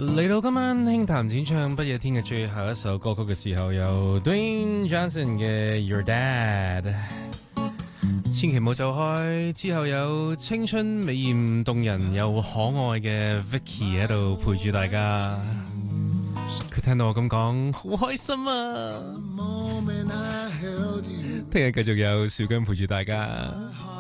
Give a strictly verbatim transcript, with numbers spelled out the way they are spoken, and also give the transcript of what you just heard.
嚟到今晚輕談淺唱不夜天嘅最後一首歌曲嘅時候，有 Dwayne Johnson 嘅 Your Dad， 千祈唔好走開。之後有青春美艷動人又可愛嘅 Vicky 喺度陪住大家。佢聽到我咁講，好開心啊！聽日繼續有小姜陪住大家。